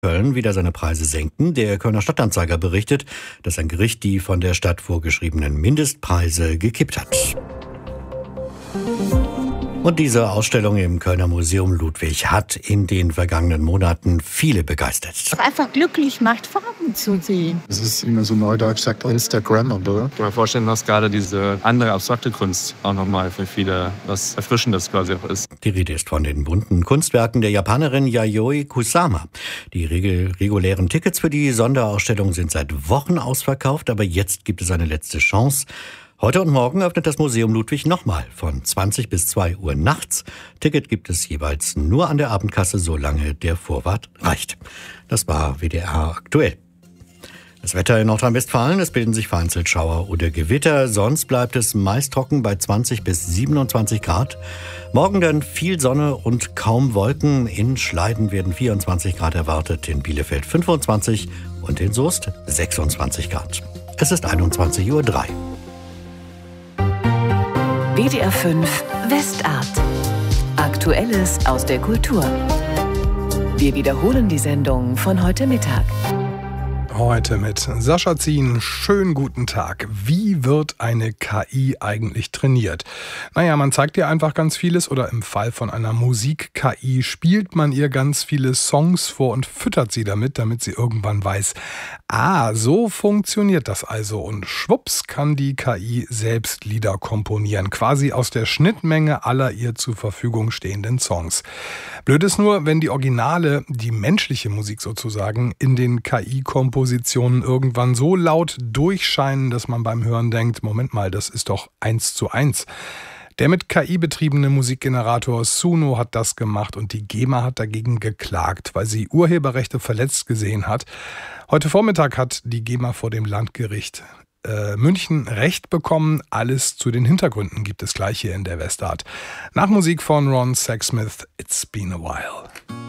Köln wieder seine Preise senken. Der Kölner Stadtanzeiger berichtet, dass ein Gericht die von der Stadt vorgeschriebenen Mindestpreise gekippt hat. Und diese Ausstellung im Kölner Museum Ludwig hat in den vergangenen Monaten viele begeistert. Einfach glücklich macht, Farben zu sehen. Das ist, wie man so neudeutsch sagt, Instagrammable. Ich kann mir vorstellen, dass gerade diese andere abstrakte Kunst auch nochmal für viele was Erfrischendes quasi auch ist. Die Rede ist von den bunten Kunstwerken der Japanerin Yayoi Kusama. Die regulären Tickets für die Sonderausstellung sind seit Wochen ausverkauft, aber jetzt gibt es eine letzte Chance. Heute und morgen öffnet das Museum Ludwig nochmal von 20 bis 2 Uhr nachts. Ticket gibt es jeweils nur an der Abendkasse, solange der Vorrat reicht. Das war WDR aktuell. Das Wetter in Nordrhein-Westfalen, es bilden sich vereinzelt Schauer oder Gewitter. Sonst bleibt es meist trocken bei 20 bis 27 Grad. Morgen dann viel Sonne und kaum Wolken. In Schleiden werden 24 Grad erwartet, in Bielefeld 25 und in Soest 26 Grad. Es ist 21:03 Uhr. WDR 5 Westart. Aktuelles aus der Kultur. Wir wiederholen die Sendung von heute Mittag. Heute mit Sascha Zien. Schönen guten Tag. Wie wird eine KI eigentlich trainiert? Naja, man zeigt ihr einfach ganz vieles oder im Fall von einer Musik-KI spielt man ihr ganz viele Songs vor und füttert sie damit sie irgendwann weiß, so funktioniert das also. Und schwupps kann die KI selbst Lieder komponieren, quasi aus der Schnittmenge aller ihr zur Verfügung stehenden Songs. Blöd ist nur, wenn die Originale, die menschliche Musik sozusagen, in den KI-Kompositionen irgendwann so laut durchscheinen, dass man beim Hören denkt, Moment mal, das ist doch 1:1. Der mit KI betriebene Musikgenerator Suno hat das gemacht und die GEMA hat dagegen geklagt, weil sie Urheberrechte verletzt gesehen hat. Heute Vormittag hat die GEMA vor dem Landgericht München Recht bekommen. Alles zu den Hintergründen gibt es gleich hier in der Westart. Nach Musik von Ron Sexsmith, It's Been a While.